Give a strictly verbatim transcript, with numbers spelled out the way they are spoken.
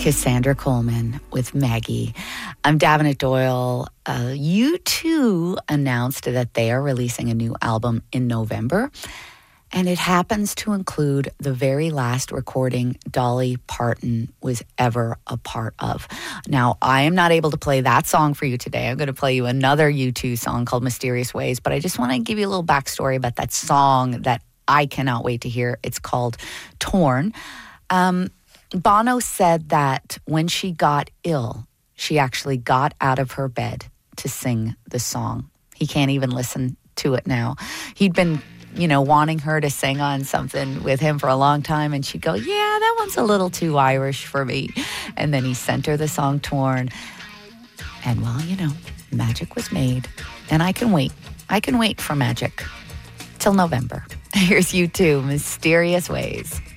Cassandra Coleman with Maggie. I'm Davenant Doyle. Uh, U two announced that they are releasing a new album in November, and it happens to include the very last recording Dolly Parton was ever a part of. Now, I am not able to play that song for you today. I'm going to play you another U two song called Mysterious Ways, but I just want to give you a little backstory about that song that I cannot wait to hear. It's called Torn. Um... Bono said that when she got ill, she actually got out of her bed to sing the song. He can't even listen to it now. He'd been, you know, wanting her to sing on something with him for a long time, and she'd go, yeah, that one's a little too Irish for me. And then he sent her the song Torn. And, well, you know, magic was made. And I can wait. I can wait for magic till November. Here's U two, Mysterious Ways.